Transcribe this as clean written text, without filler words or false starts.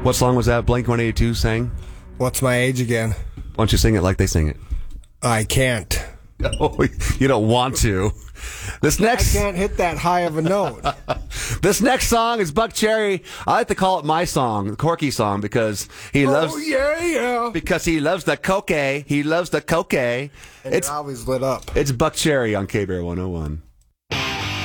What song was that Blink-182 sang? What's my age again? Why don't you sing it like they sing it? I can't. Oh, you don't want to. I can't hit that high of a note. This next song is Buck Cherry. I like to call it my song, the Corky song, because he loves. Oh yeah. Because he loves the coke. He loves the coke. And it's always lit up. It's Buck Cherry on K-Bear 101.